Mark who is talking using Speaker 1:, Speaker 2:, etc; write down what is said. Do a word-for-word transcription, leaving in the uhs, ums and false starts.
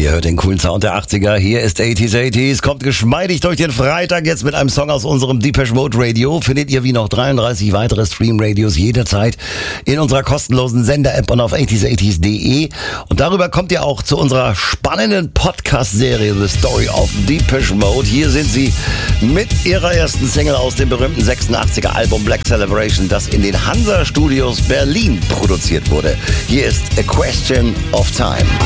Speaker 1: Ihr hört den coolen Sound der achtziger. Hier ist achtziger achtziger. Kommt geschmeidig durch den Freitag jetzt mit einem Song aus unserem Depeche Mode Radio. Findet ihr wie noch dreiunddreißig weitere Stream-Radios jederzeit in unserer kostenlosen Sender-App und auf achtziger achtziger punkt de. Und darüber kommt ihr auch zu unserer spannenden Podcast-Serie The Story of Depeche Mode. Hier sind sie mit ihrer ersten Single aus dem berühmten sechsundachtziger Album Black Celebration, das in den Hansa Studios Berlin produziert wurde. Hier ist A Question of Time.